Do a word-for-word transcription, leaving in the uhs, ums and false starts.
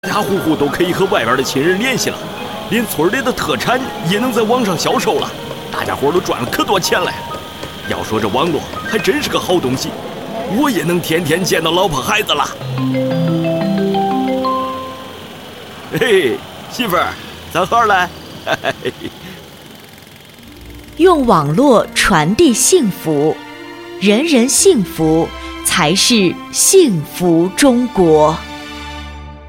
家户户都可以和外边的亲人联系了，连村里的特产也能在网上销售了，大家伙都赚了可多钱了。要说这网络还真是个好东西，我也能天天见到老婆孩子了。嘿嘿，媳妇儿，咱好了。 用网络传递幸福，人人幸福才是幸福中国。